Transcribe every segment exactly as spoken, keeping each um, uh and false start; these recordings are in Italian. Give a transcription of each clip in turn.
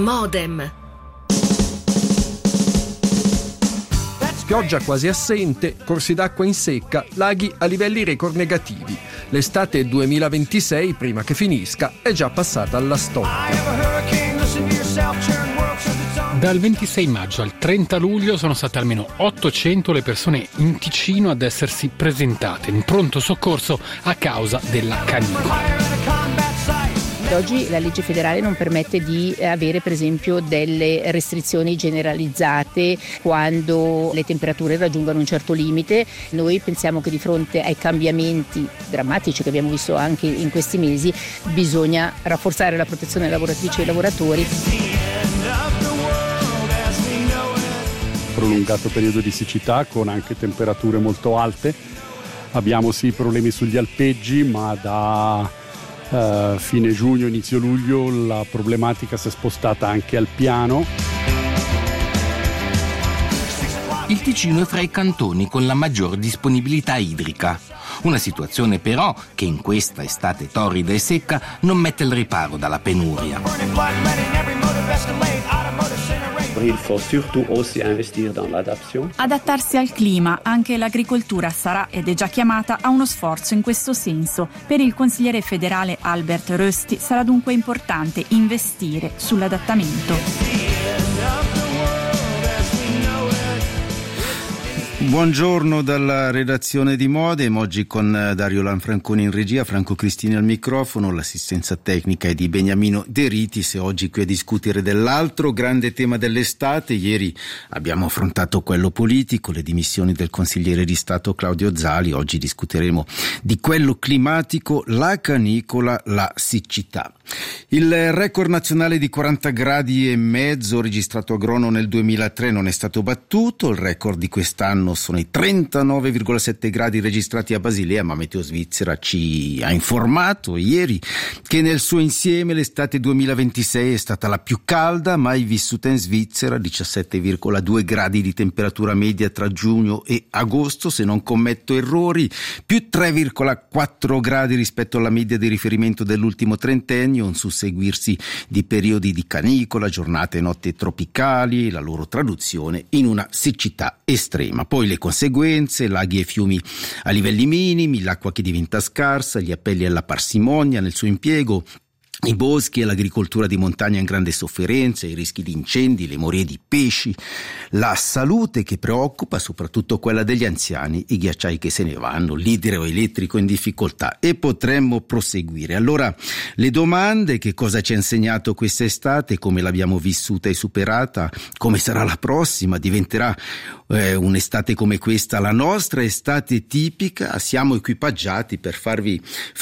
Modem. Pioggia quasi assente, corsi d'acqua in secca, laghi a livelli record negativi. L'estate duemilaventisei, prima che finisca, è già passata alla storia. Dal ventisei maggio al trenta luglio sono state almeno ottocento le persone in Ticino ad essersi presentate in pronto soccorso a causa della canicola. Oggi la legge federale non permette di avere per esempio delle restrizioni generalizzate quando le temperature raggiungono un certo limite. Noi pensiamo che di fronte ai cambiamenti drammatici che abbiamo visto anche in questi mesi bisogna rafforzare la protezione delle lavoratrici e dei lavoratori. Prolungato periodo di siccità con anche temperature molto alte. Abbiamo sì problemi sugli alpeggi, ma da Uh, fine giugno, inizio luglio la problematica si è spostata anche al piano. Il Ticino è fra i cantoni con la maggior disponibilità idrica. Una situazione però che in questa estate torrida e secca non mette al riparo dalla penuria. Il faut surtout aussi investir dans l'adaptation. Adattarsi al clima, anche l'agricoltura sarà ed è già chiamata a uno sforzo in questo senso. Per il consigliere federale Albert Rösti sarà dunque importante investire sull'adattamento. Buongiorno dalla redazione di Modem, oggi con Dario Lanfranconi in regia, Franco Cristini al microfono, l'assistenza tecnica è di Beniamino De Ritis e oggi qui a discutere dell'altro grande tema dell'estate. Ieri abbiamo affrontato quello politico, le dimissioni del consigliere di Stato Claudio Zali, oggi discuteremo di quello climatico, la canicola, la siccità. Il record nazionale di quaranta gradi e mezzo registrato a Grono nel duemilatré non è stato battuto, il record di quest'anno sono i trentanove virgola sette gradi registrati a Basilea, ma Meteo Svizzera ci ha informato ieri che nel suo insieme l'estate duemilaventisei è stata la più calda mai vissuta in Svizzera, diciassette virgola due gradi di temperatura media tra giugno e agosto, se non commetto errori, più tre virgola quattro gradi rispetto alla media di riferimento dell'ultimo trentennio, un susseguirsi di periodi di canicola, giornate e notti tropicali, la loro traduzione in una siccità estrema. Poi le conseguenze, laghi e fiumi a livelli minimi, l'acqua che diventa scarsa, gli appelli alla parsimonia nel suo impiego, i boschi e l'agricoltura di montagna in grande sofferenza, i rischi di incendi, le morie di pesci, la salute che preoccupa, soprattutto quella degli anziani, i ghiacciai che se ne vanno, l'idroelettrico in difficoltà e potremmo proseguire. Allora le domande: che cosa ci ha insegnato quest'estate, come l'abbiamo vissuta e superata, come sarà la prossima, diventerà eh, un'estate come questa la nostra estate tipica? Siamo equipaggiati per farvi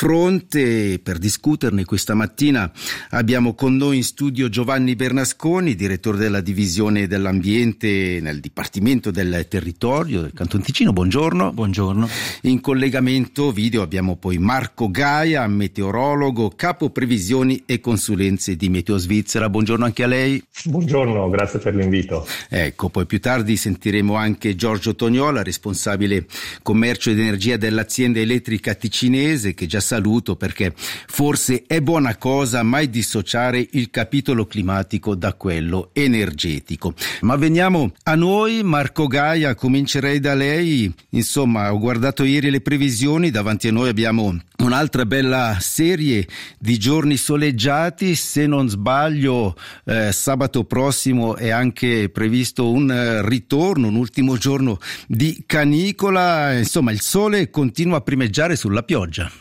fronte, per discuterne questa mattina. Abbiamo con noi in studio Giovanni Bernasconi, direttore della divisione dell'ambiente nel Dipartimento del Territorio del Canton Ticino. Buongiorno. Buongiorno. In collegamento video abbiamo poi Marco Gaia, meteorologo, capo previsioni e consulenze di Meteo Svizzera. Buongiorno anche a lei. Buongiorno, grazie per l'invito. Ecco, poi più tardi sentiremo anche Giorgio Tognola, responsabile commercio ed energia dell'azienda elettrica ticinese, che già saluto perché forse è buona cosa mai dissociare il capitolo climatico da quello energetico. Ma veniamo a noi. Marco Gaia, comincerei da lei. Insomma, ho guardato ieri le previsioni, davanti a noi abbiamo un'altra bella serie di giorni soleggiati, se non sbaglio eh, sabato prossimo è anche previsto un eh, ritorno, un ultimo giorno di canicola, insomma il sole continua a primeggiare sulla pioggia.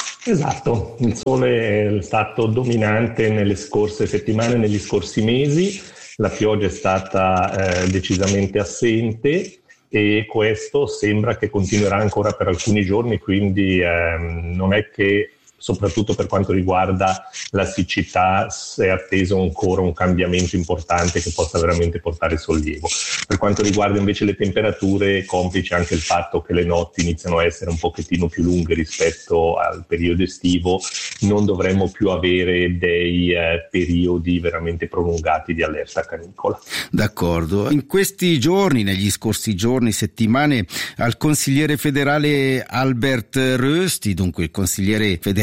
Esatto, il sole è stato dominante nelle scorse settimane, negli scorsi mesi, la pioggia è stata eh, decisamente assente e questo sembra che continuerà ancora per alcuni giorni, quindi ehm, non è che, soprattutto per quanto riguarda la siccità, è atteso ancora un cambiamento importante che possa veramente portare sollievo. Per quanto riguarda invece le temperature, complice anche il fatto che le notti iniziano a essere un pochettino più lunghe rispetto al periodo estivo, non dovremmo più avere dei eh, periodi veramente prolungati di allerta canicola. D'accordo. In questi giorni, negli scorsi giorni, settimane, al consigliere federale Albert Rösti, dunque il consigliere federale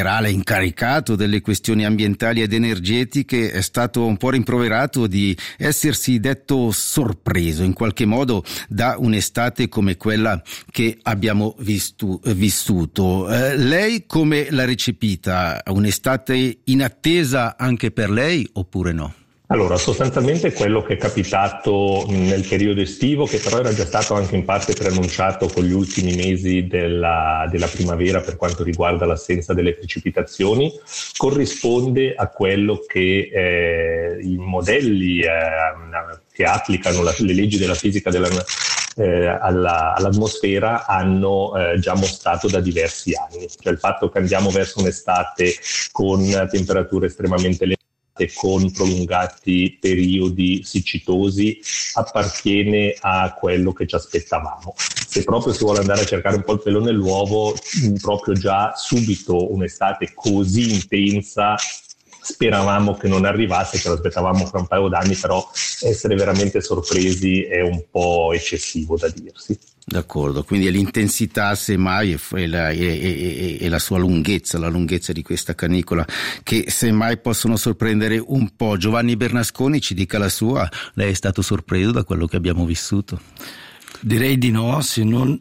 federale incaricato delle questioni ambientali ed energetiche è stato un po' rimproverato di essersi detto sorpreso in qualche modo da un'estate come quella che abbiamo visto, vissuto. Eh, lei come l'ha recepita? Un'estate inattesa anche per lei oppure no? Allora, sostanzialmente quello che è capitato nel periodo estivo, che però era già stato anche in parte preannunciato con gli ultimi mesi della, della primavera per quanto riguarda l'assenza delle precipitazioni, corrisponde a quello che eh, i modelli eh, che applicano la, le leggi della fisica della, eh, alla, all'atmosfera hanno eh, già mostrato da diversi anni. Cioè il fatto che andiamo verso un'estate con temperature estremamente elevate, con prolungati periodi siccitosi, appartiene a quello che ci aspettavamo. Se proprio si vuole andare a cercare un po' il pelo nell'uovo, proprio già subito un'estate così intensa speravamo che non arrivasse, che lo aspettavamo fra un paio d'anni, però essere veramente sorpresi è un po' eccessivo da dirsi. D'accordo, quindi è l'intensità semmai e la, e, e, e la sua lunghezza, la lunghezza di questa canicola che semmai possono sorprendere un po'. Giovanni Bernasconi ci dica la sua, lei è stato sorpreso da quello che abbiamo vissuto? Direi di no, se non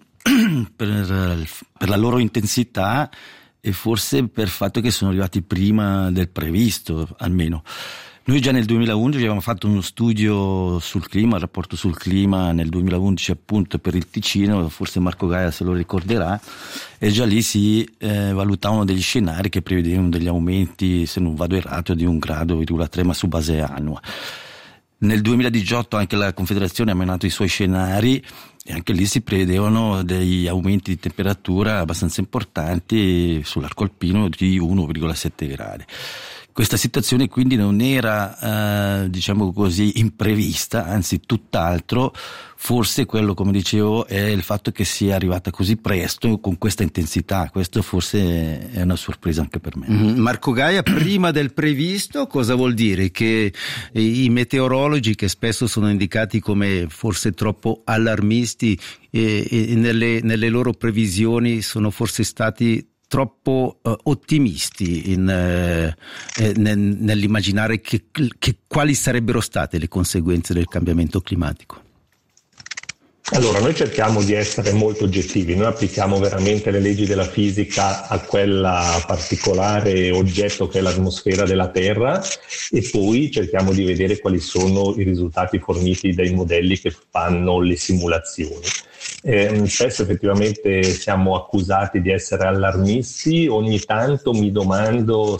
per, per la loro intensità e forse per il fatto che sono arrivati prima del previsto almeno. Noi già nel duemilaundici avevamo fatto uno studio sul clima, il rapporto sul clima nel duemilaundici appunto per il Ticino, forse Marco Gaia se lo ricorderà, e già lì si eh, valutavano degli scenari che prevedevano degli aumenti, se non vado errato, di un grado virgola tre ma su base annua. Nel duemiladiciotto anche la Confederazione ha emanato i suoi scenari e anche lì si prevedevano degli aumenti di temperatura abbastanza importanti sull'arco alpino di uno virgola sette gradi. Questa situazione quindi non era eh, diciamo così imprevista, anzi tutt'altro. Forse quello, come dicevo, è il fatto che sia arrivata così presto con questa intensità. Questo forse è una sorpresa anche per me. Mm, Marco Gaia, prima del previsto cosa vuol dire? Che i meteorologi, che spesso sono indicati come forse troppo allarmisti, e, e nelle, nelle loro previsioni sono forse stati troppo uh, ottimisti in, uh, eh, nel, nell'immaginare che, che quali sarebbero state le conseguenze del cambiamento climatico? Allora, noi cerchiamo di essere molto oggettivi, noi applichiamo veramente le leggi della fisica a quella particolare oggetto che è l'atmosfera della Terra e poi cerchiamo di vedere quali sono i risultati forniti dai modelli che fanno le simulazioni. Eh, spesso effettivamente siamo accusati di essere allarmisti, ogni tanto mi domando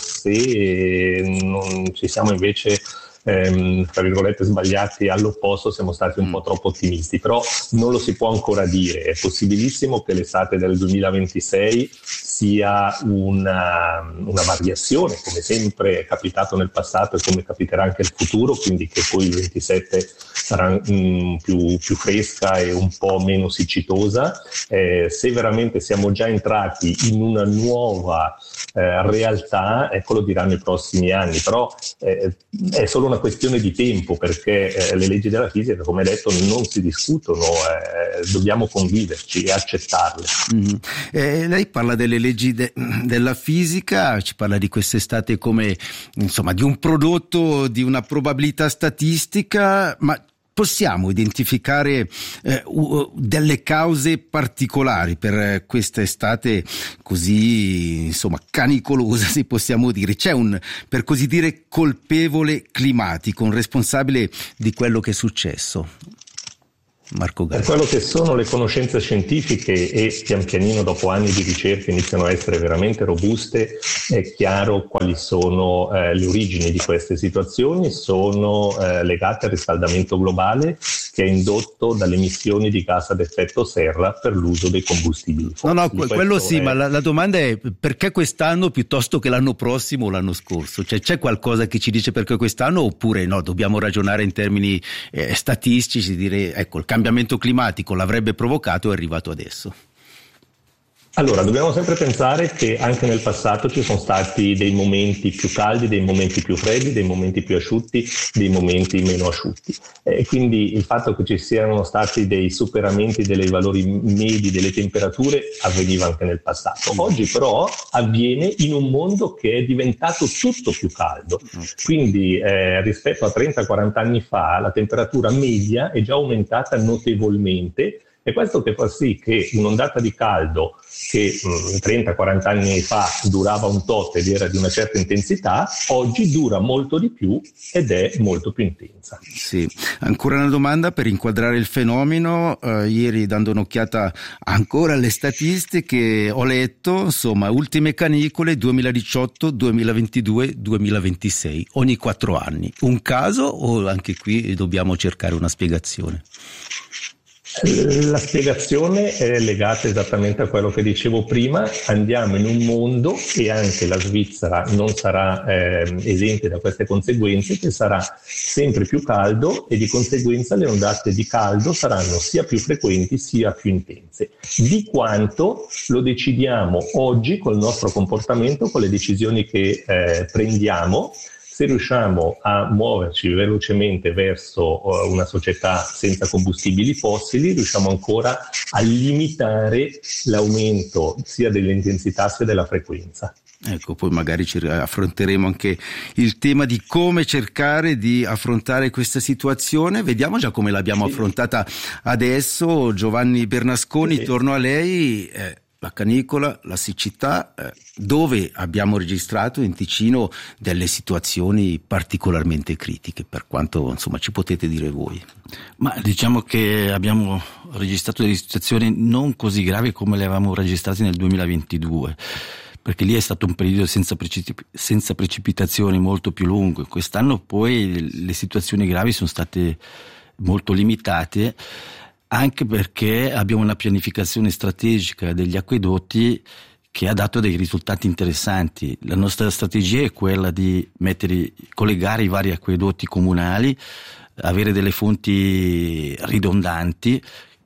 se non ci siamo invece Ehm, tra virgolette sbagliati all'opposto, siamo stati un po' troppo ottimisti, però non lo si può ancora dire. È possibilissimo che l'estate del duemilaventisei sia una, una variazione, come sempre è capitato nel passato e come capiterà anche nel futuro, quindi che poi il ventisette sarà mh, più, più fresca e un po' meno siccitosa. Eh, se veramente siamo già entrati in una nuova eh, realtà, ecco, lo diranno i prossimi anni, però eh, è solo una questione di tempo, perché eh, le leggi della fisica, come detto, non si discutono, eh, dobbiamo conviverci e accettarle. Mm-hmm. Eh, lei parla delle leggi de- della fisica, ci parla di quest'estate come insomma di un prodotto di una probabilità statistica, ma possiamo identificare eh, uh, delle cause particolari per questa estate così insomma canicolosa, se possiamo dire? C'è un, per così dire, colpevole climatico, un responsabile di quello che è successo? Marco Gaia. Per quello che sono le conoscenze scientifiche, e pian pianino dopo anni di ricerca iniziano a essere veramente robuste, è chiaro quali sono eh, le origini di queste situazioni. Sono eh, legate al riscaldamento globale che è indotto dalle emissioni di gas ad effetto serra per l'uso dei combustibili fossili. No, no, quello sì, è... ma la, la domanda è perché quest'anno piuttosto che l'anno prossimo o l'anno scorso? Cioè, c'è qualcosa che ci dice perché quest'anno, oppure no, dobbiamo ragionare in termini eh, statistici, dire ecco il cambiamento climatico l'avrebbe provocato, è arrivato adesso? Allora, dobbiamo sempre pensare che anche nel passato ci sono stati dei momenti più caldi, dei momenti più freddi, dei momenti più asciutti, dei momenti meno asciutti. E quindi il fatto che ci siano stati dei superamenti dei valori medi delle temperature avveniva anche nel passato. Oggi però avviene in un mondo che è diventato tutto più caldo. Quindi eh, rispetto a trenta quaranta anni fa la temperatura media è già aumentata notevolmente. E questo che fa sì che un'ondata di caldo che mh, trenta quaranta anni fa durava un tot ed era di una certa intensità, oggi dura molto di più ed è molto più intensa. Sì, ancora una domanda per inquadrare il fenomeno. Uh, ieri, dando un'occhiata ancora alle statistiche, ho letto, insomma, ultime canicole duemiladiciotto, duemilaventidue, duemilaventisei, ogni quattro anni. Un caso o anche qui dobbiamo cercare una spiegazione? La spiegazione è legata esattamente a quello che dicevo prima. Andiamo in un mondo, e anche la Svizzera non sarà eh, esente da queste conseguenze, che sarà sempre più caldo e di conseguenza le ondate di caldo saranno sia più frequenti sia più intense. Di quanto lo decidiamo oggi col nostro comportamento, con le decisioni che eh, prendiamo. Se riusciamo a muoverci velocemente verso uh, una società senza combustibili fossili, riusciamo ancora a limitare l'aumento sia dell'intensità sia della frequenza. Ecco, poi magari ci affronteremo anche il tema di come cercare di affrontare questa situazione. Vediamo già come l'abbiamo sì. affrontata adesso. Giovanni Bernasconi, sì. torno a lei. Eh, La canicola, la siccità, eh, dove abbiamo registrato in Ticino delle situazioni particolarmente critiche, per quanto insomma ci potete dire voi. Ma diciamo che abbiamo registrato delle situazioni non così gravi come le avevamo registrate nel duemilaventidue, perché lì è stato un periodo senza, precip- senza precipitazioni molto più lungo. Quest'anno poi le situazioni gravi sono state molto limitate, anche perché abbiamo una pianificazione strategica degli acquedotti che ha dato dei risultati interessanti. La nostra strategia è quella di mettere, collegare i vari acquedotti comunali, avere delle fonti ridondanti,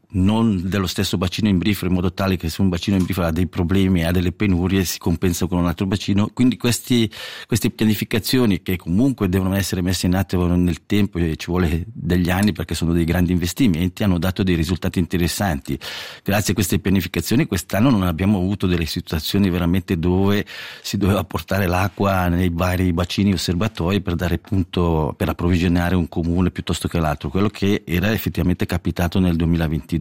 non dello stesso bacino imbrifero, in modo tale che se un bacino imbrifero ha dei problemi, ha delle penurie, si compensa con un altro bacino. Quindi questi, queste pianificazioni, che comunque devono essere messe in atto nel tempo, e ci vuole degli anni perché sono dei grandi investimenti, hanno dato dei risultati interessanti. Grazie a queste pianificazioni quest'anno non abbiamo avuto delle situazioni veramente dove si doveva portare l'acqua nei vari bacini osservatoi per dare punto, per approvvigionare un comune piuttosto che l'altro, quello che era effettivamente capitato nel duemilaventidue.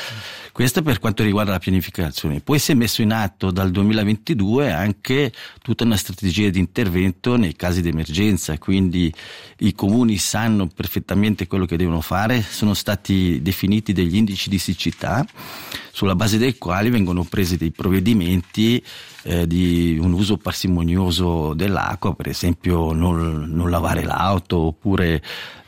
Questo per quanto riguarda la pianificazione. Poi si è messo in atto dal duemilaventidue anche tutta una strategia di intervento nei casi di emergenza, quindi i comuni sanno perfettamente quello che devono fare. Sono stati definiti degli indici di siccità sulla base dei quali vengono presi dei provvedimenti eh, di un uso parsimonioso dell'acqua, per esempio non, non lavare l'auto oppure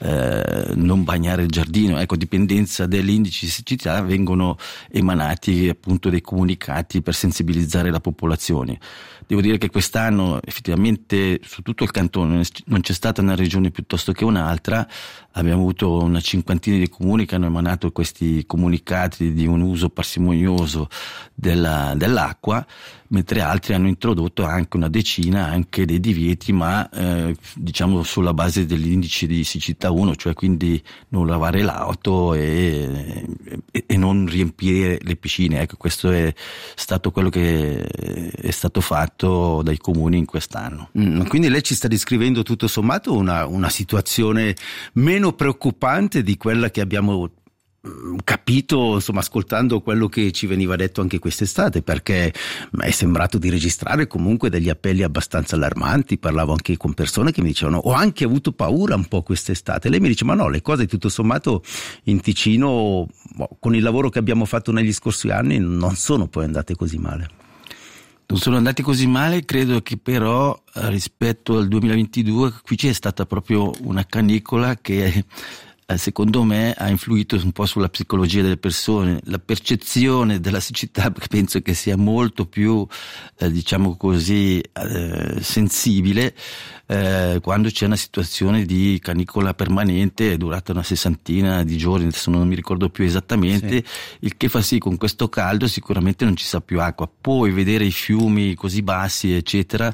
eh, non bagnare il giardino. Ecco, a dipendenza dell'indice di siccità vengono emanati appunto dei comunicati per sensibilizzare la popolazione. Devo dire che quest'anno effettivamente su tutto il cantone non c'è stata una regione piuttosto che un'altra. Abbiamo avuto una cinquantina di comuni che hanno emanato questi comunicati di un uso parsimonioso della, dell'acqua, mentre altri hanno introdotto anche una decina anche dei divieti, ma eh, diciamo sulla base dell'indice di siccità uno, cioè quindi non lavare l'auto e, e, e non riempire le piscine. Ecco, questo è stato quello che è stato fatto dai comuni in quest'anno. Mm, quindi lei ci sta descrivendo tutto sommato una, una situazione meno preoccupante di quella che abbiamo capito, insomma, ascoltando quello che ci veniva detto anche quest'estate, perché è sembrato di registrare comunque degli appelli abbastanza allarmanti. Parlavo anche con persone che mi dicevano ho anche avuto paura un po' quest'estate. Lei mi dice ma no, le cose tutto sommato in Ticino, boh, con il lavoro che abbiamo fatto negli scorsi anni, non sono poi andate così male. Non sono andati così male, credo che però rispetto al duemilaventidue qui c'è stata proprio una canicola che secondo me ha influito un po' sulla psicologia delle persone, la percezione della siccità penso che sia molto più eh, diciamo così eh, sensibile eh, quando c'è una situazione di canicola permanente durata una sessantina di giorni, adesso non mi ricordo più esattamente, sì. Il che fa sì, con questo caldo sicuramente non ci sa più acqua, poi vedere i fiumi così bassi eccetera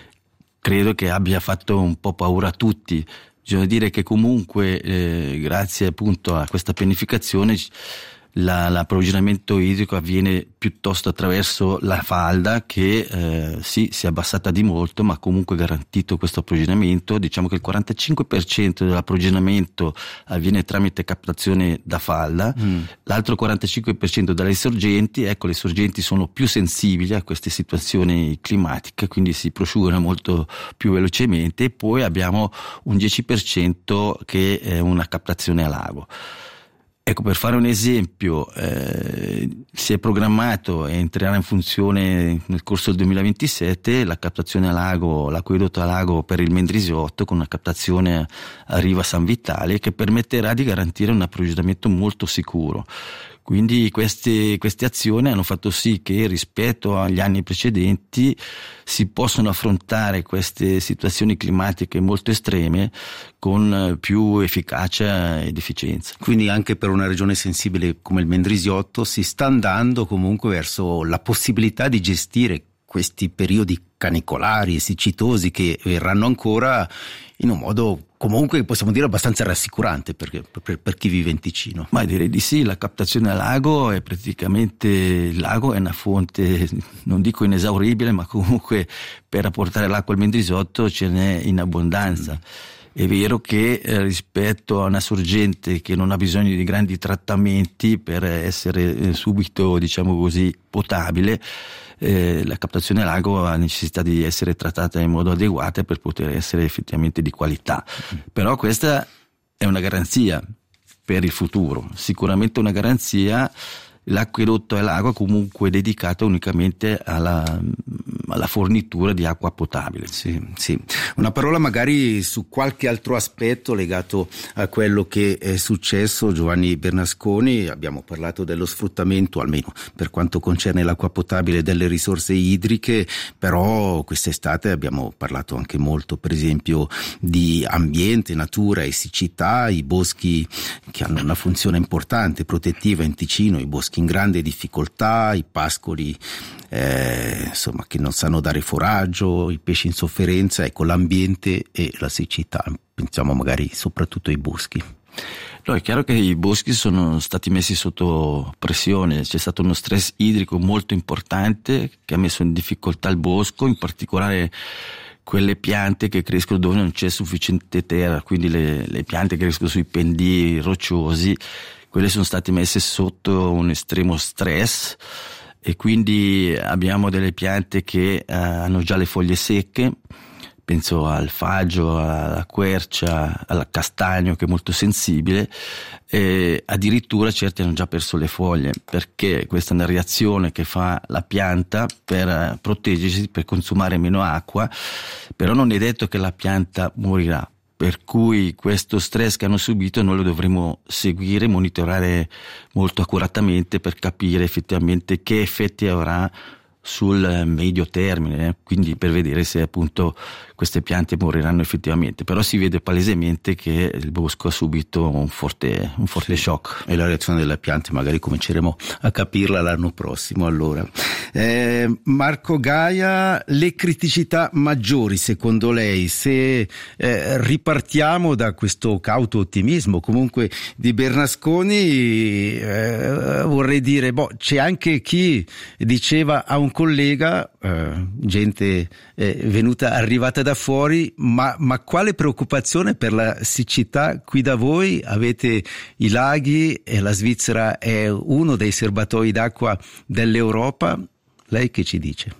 credo che abbia fatto un po' paura a tutti. Bisogna dire che comunque eh, grazie appunto a questa pianificazione la, l'approvvigionamento idrico avviene piuttosto attraverso la falda che eh, sì si è abbassata di molto ma comunque garantito questo approvvigionamento. Diciamo che il quarantacinque per cento dell'approvvigionamento avviene tramite captazione da falda, mm. l'altro quarantacinque per cento dalle sorgenti. Ecco, le sorgenti sono più sensibili a queste situazioni climatiche, quindi si prosciugano molto più velocemente, e poi abbiamo un dieci per cento che è una captazione a lago. Ecco, per fare un esempio, eh, si è programmato e entrerà in funzione nel corso del duemilaventisette la captazione a lago, l'acquedotto a lago per il Mendrisiotto, con una captazione a riva San Vitale che permetterà di garantire un approvvigionamento molto sicuro. Quindi queste, queste azioni hanno fatto sì che rispetto agli anni precedenti si possono affrontare queste situazioni climatiche molto estreme con più efficacia ed efficienza. Quindi anche per una regione sensibile come il Mendrisiotto si sta andando comunque verso la possibilità di gestire questi periodi canicolari e siccitosi che verranno ancora in un modo comunque possiamo dire abbastanza rassicurante per, per, per chi vive in Ticino. Ma direi di sì, la captazione a lago è praticamente, il lago è una fonte, non dico inesauribile, ma comunque per apportare l'acqua al Mendrisiotto ce n'è in abbondanza. È vero che eh, rispetto a una sorgente che non ha bisogno di grandi trattamenti per essere eh, subito, diciamo così, potabile, eh, la captazione a lago ha necessità di essere trattata in modo adeguato per poter essere effettivamente di qualità. Mm. Però questa è una garanzia per il futuro, sicuramente una garanzia. L'acquedotto a lago è comunque dedicato unicamente alla, alla fornitura di acqua potabile. Sì, sì. Una parola magari su qualche altro aspetto legato a quello che è successo. Giovanni Bernasconi, abbiamo parlato dello sfruttamento, almeno per quanto concerne l'acqua potabile, delle risorse idriche, però quest'estate abbiamo parlato anche molto, per esempio, di ambiente, natura e siccità, i boschi che hanno una funzione importante, protettiva in Ticino, i boschi in grande difficoltà, i pascoli eh, insomma che non sanno dare foraggio, i pesci in sofferenza, ecco l'ambiente e la siccità, pensiamo magari soprattutto ai boschi. No, è chiaro che i boschi sono stati messi sotto pressione, c'è stato uno stress idrico molto importante che ha messo in difficoltà il bosco, in particolare quelle piante che crescono dove non c'è sufficiente terra, quindi le, le piante che crescono sui pendii rocciosi, quelle sono state messe sotto un estremo stress e quindi abbiamo delle piante che eh, hanno già le foglie secche, penso al faggio, alla quercia, al castagno che è molto sensibile, e addirittura certi hanno già perso le foglie, perché questa è una reazione che fa la pianta per proteggersi, per consumare meno acqua, però non è detto che la pianta morirà. Per cui questo stress che hanno subito noi lo dovremo seguire, monitorare molto accuratamente per capire effettivamente che effetti avrà sul medio termine, eh? Quindi per vedere se appunto queste piante moriranno effettivamente, però si vede palesemente che il bosco ha subito un forte, un forte sì. shock. E la reazione delle piante magari cominceremo a capirla l'anno prossimo. Allora, eh, Marco Gaia, le criticità maggiori secondo lei, se eh, ripartiamo da questo cauto ottimismo comunque di Bernasconi, eh, vorrei dire, boh, c'è anche chi diceva a un collega, eh, gente eh, venuta, arrivata da fuori, ma, ma quale preoccupazione per la siccità qui da voi? Avete i laghi e la Svizzera è uno dei serbatoi d'acqua dell'Europa. Lei che ci dice?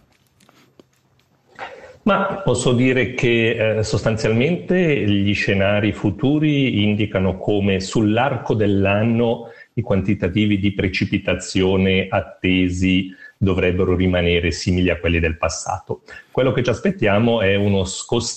Ma posso dire che eh, sostanzialmente gli scenari futuri indicano come sull'arco dell'anno i quantitativi di precipitazione attesi dovrebbero rimanere simili a quelli del passato. Quello che ci aspettiamo è uno scostamento